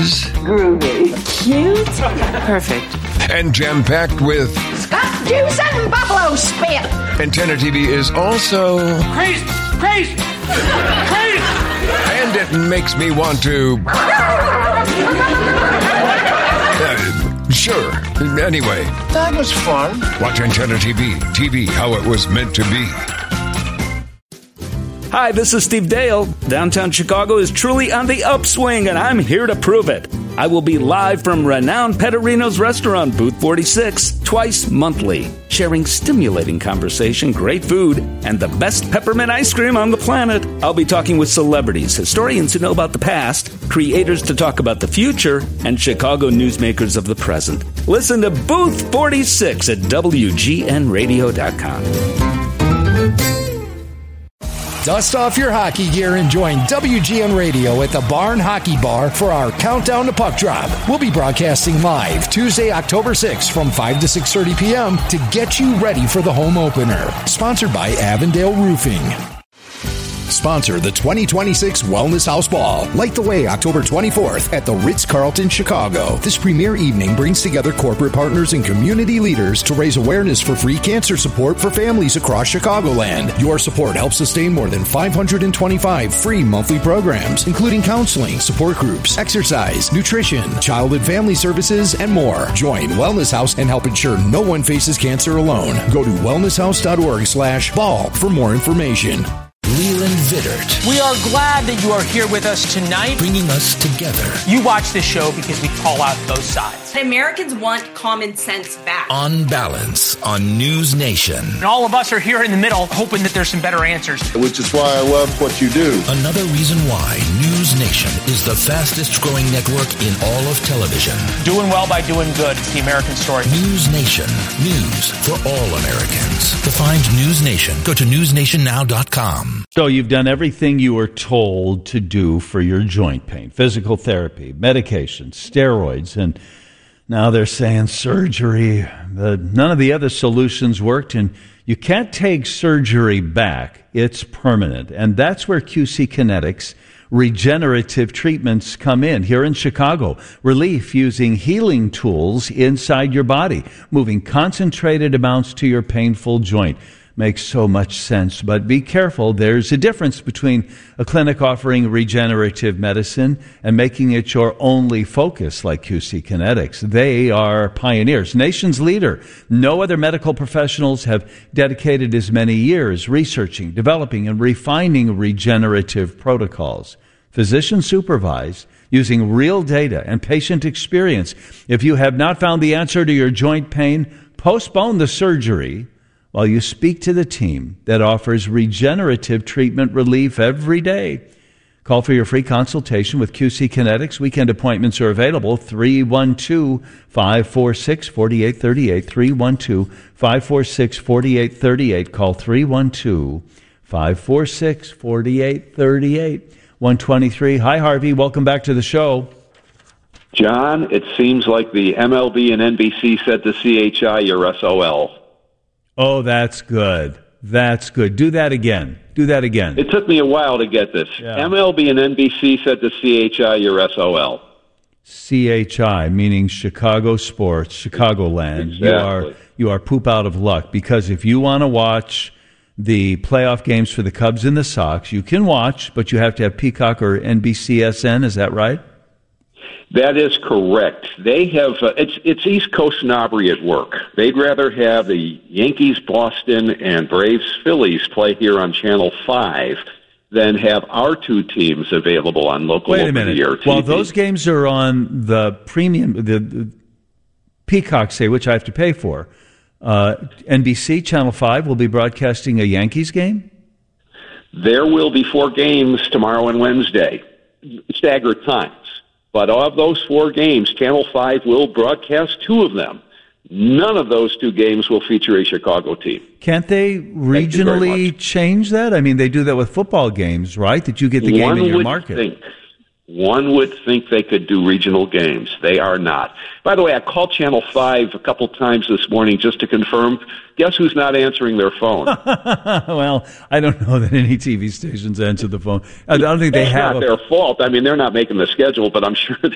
is groovy, cute, perfect, and jam-packed with Scott juice and buffalo spit. Antenna TV is also crazy. And it makes me want to... Sure. Anyway. That was fun. Watch Antenna TV. TV how it was meant to be. Hi, this is Steve Dale. Downtown Chicago is truly on the upswing, and I'm here to prove it. I will be live from renowned Petterino's restaurant, Booth 46, twice monthly, sharing stimulating conversation, great food, and the best peppermint ice cream on the planet. I'll be talking with celebrities, historians who know about the past, creators to talk about the future, and Chicago newsmakers of the present. Listen to Booth 46 at WGNradio.com. Dust off your hockey gear and join WGN Radio at the Barn Hockey Bar for our Countdown to Puck Drop. We'll be broadcasting live Tuesday, October 6th from 5 to 6:30 p.m. to get you ready for the home opener. Sponsored by Avondale Roofing. Sponsor the 2026 Wellness House Ball. Light the way October 24th at the Ritz-Carlton, Chicago. This premier evening brings together corporate partners and community leaders to raise awareness for free cancer support for families across Chicagoland. Your support helps sustain more than 525 free monthly programs, including counseling, support groups, exercise, nutrition, child and family services, and more. Join Wellness House and help ensure no one faces cancer alone. Go to wellnesshouse.org/ball for more information. Leland Vittert. We are glad that you are here with us tonight. Bringing us together. You watch this show because we call out both sides. Americans want common sense back. On Balance on News Nation. And all of us are here in the middle hoping that there's some better answers. Which is why I love what you do. Another reason why News Nation is the fastest growing network in all of television. Doing well by doing good. It's the American story. News Nation. News for all Americans. To find News Nation, go to newsnationnow.com. So you've done everything you were told to do for your joint pain. Physical therapy, medications, steroids, and now they're saying surgery. None of the other solutions worked, and you can't take surgery back. It's permanent. And that's where QC Kinetics regenerative treatments come in. Here in Chicago, relief using healing tools inside your body, moving concentrated amounts to your painful joint. Makes so much sense, but be careful. There's a difference between a clinic offering regenerative medicine and making it your only focus like QC Kinetics. They are pioneers, nation's leader. No other medical professionals have dedicated as many years researching, developing, and refining regenerative protocols. Physician supervised, using real data and patient experience. If you have not found the answer to your joint pain, postpone the surgery while you speak to the team that offers regenerative treatment relief every day. Call for your free consultation with QC Kinetics. Weekend appointments are available, 312-546-4838, 312-546-4838. Call 312-546-4838, 123. Hi, Harvey. Welcome back to the show. John, it seems like the MLB and NBC said to CHI, you're SOL. Oh, that's good. That's good. Do that again. It took me a while to get this. Yeah. MLB and NBC said to CHI, you're SOL. CHI, meaning Chicago Sports, Chicagoland. Exactly. You are poop out of luck, because if you want to watch the playoff games for the Cubs and the Sox, you can watch, but you have to have Peacock or NBCSN. Is that right? That is correct. They have it's East Coast snobbery at work. They'd rather have the Yankees, Boston, and Braves, Phillies play here on Channel 5 than have our two teams available on local over-the-air TV. While those games are on the premium, the Peacock, say, which I have to pay for, NBC Channel 5 will be broadcasting a Yankees game? There will be 4 games tomorrow and Wednesday, staggered times. But of those 4 games, Channel 5 will broadcast 2 of them. None of those 2 games will feature a Chicago team. Can't they regionally change that? I mean, they do that with football games, right? That you get the game in your market. One would think they could do regional games. They are not. By the way, I called Channel 5 a couple times this morning just to confirm. Guess who's not answering their phone? Well, I don't know that any TV stations answer the phone. I don't think they have. It's not their fault. I mean, they're not making the schedule, but I'm sure